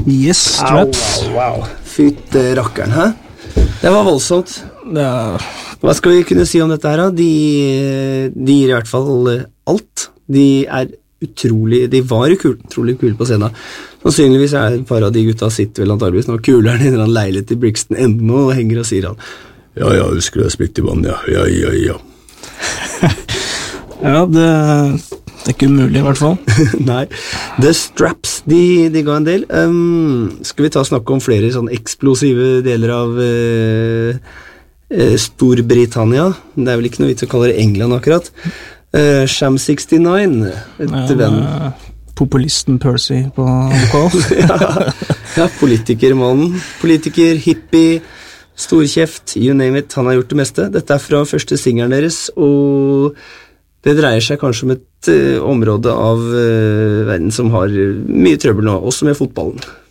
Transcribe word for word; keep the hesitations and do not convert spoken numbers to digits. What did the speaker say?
Yes, Straps. Wow, wow, wow. Fytte rakkeren, hæ? Det var voldsomt. Ja. Hva skal vi kunne si om dette her, da? De, de gir i hvert fall alt. De er utrolig, de var kul, utrolig kule på scenen. Sannsynligvis er et par av de gutta sitter vel antageligvis nå kuleren i en eller annen leilighet i Brixton enda og henger og sier han ja, ja, husker du jeg spilte i vann, ja, ja, ja, ja. Ja, det, det er ikke umulig i hvert fall. Nei, The Straps, de, de ga en del. Um, skal vi ta og snakke om flere sånn eksplosive deler av uh, uh, Storbritannia? Det er vel ikke noe vits å kalle det England akkurat. Uh, Sham seksti-ni, et Ja, venn. populisten Percy på vokal. ja, ja, politikermannen, politiker, hippie, storkjeft, you name it, han har gjort det meste. Dette er fra første singeren deres, og det dreier seg kanskje om et uh, område av uh, verden som har mye trøbbel nå, også med fotballen.